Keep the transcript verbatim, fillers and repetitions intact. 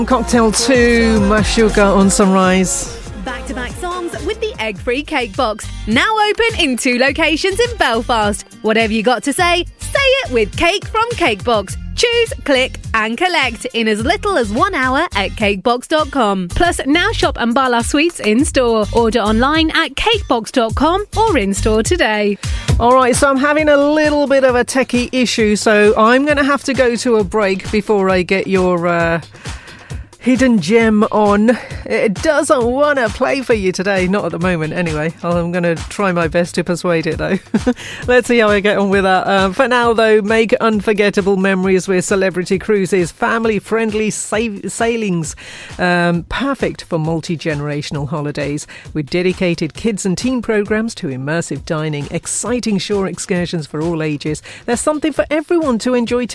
Cocktail two, Mashuga on Sunrise. Back-to-back songs with the egg-free cake box. Now open in two locations in Belfast. Whatever you got to say, say it with Cake from Cakebox. Choose, click and collect in as little as one hour at cakebox dot com. Plus, now shop Ambala Sweets in-store. Order online at cakebox dot com or in-store today. All right, so I'm having a little bit of a techie issue, so I'm going to have to go to a break before I get your... Uh hidden gem on. It doesn't want to play for you today, not at the moment anyway. I'm going to try my best to persuade it though. Let's see how I get on with that. Uh, for now though, make unforgettable memories with Celebrity Cruises, family friendly sa- sailings, um, perfect for multi-generational holidays with dedicated kids and teen programs to immersive dining, exciting shore excursions for all ages. There's something for everyone to enjoy together.